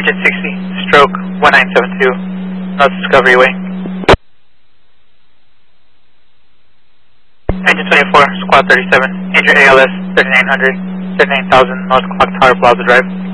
Engine 60, stroke 1972, North Discovery Way. Engine 24, Squad 37, Major ALS 3900, 39,000, North Clock Tower, Plaza Drive.